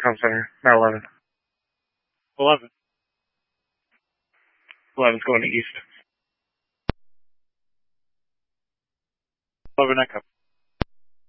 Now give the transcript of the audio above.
Town Center, not 11. 11. 11's going to east. 11 Echo.